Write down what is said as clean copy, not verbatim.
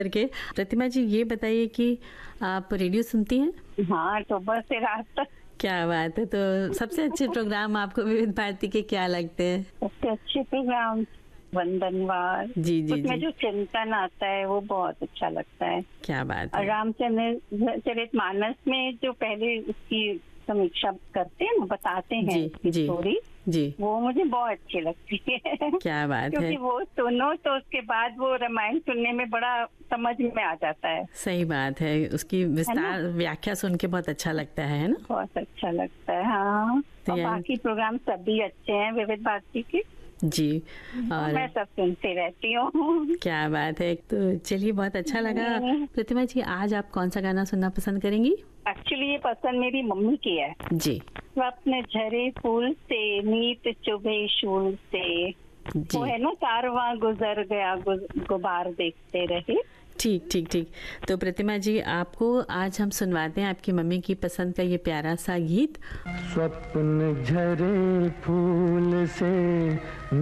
करके। प्रतिमा जी, ये बताइए कि आप रेडियो सुनती हैं? हाँ, सुबह से रात तक। क्या बात है! तो सबसे अच्छे प्रोग्राम आपको विविध भारती के क्या लगते हैं? सबसे अच्छे प्रोग्राम वंदनवार, जी, जी, उसमें जी। जो चिंतन आता है वो बहुत अच्छा लगता है। क्या बात और है! रामचरितमानस में जो पहले उसकी समीक्षा करते हैं ना, बताते हैं जी, उसकी जी, स्टोरी, जी। वो मुझे बहुत अच्छी लगती है। क्या बात है! क्योंकि वो सुनो तो उसके बाद वो रामायण सुनने में बड़ा समझ में आ जाता है। सही बात है। उसकी है ना? विस्तार व्याख्या सुन के बहुत अच्छा लगता है ना? बहुत अच्छा लगता है। हाँ, तो और यार बाकी प्रोग्राम सभी अच्छे हैं विविध भारती के। जी। और मैं सब सुनती रहती हूँ। क्या बात है! तो चलिए, बहुत अच्छा लगा। प्रतिमा जी, आज आप कौन-सा गाना सुनना पसंद करेंगी? एक्चुअली ये पसंद मेरी मम्मी की है। जी, स्वप्न झरे फूल से, नीत चुभे शूल से। वो जी। है ना, कारवां गुजर गया गुबार देखते रहे। ठीक, ठीक, ठीक। तो प्रतिमा जी, आपको आज हम सुनवाते हैं आपकी मम्मी की पसंद का ये प्यारा-सा गीत। स्वप्न झरे फूल से